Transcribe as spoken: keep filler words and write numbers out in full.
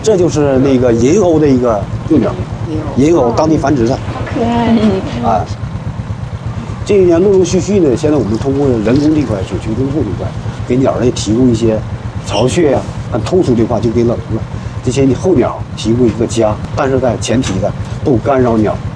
这就是那个银鸥的一个幼鸟，银鸥当地繁殖的， 好可爱啊。这一年陆陆续续呢，现在我们通过人工这块、水渠维护这块，给鸟类提供一些巢穴呀、啊，按通俗的话就给冷了。这些候鸟提供一个家，但是在前提的不干扰鸟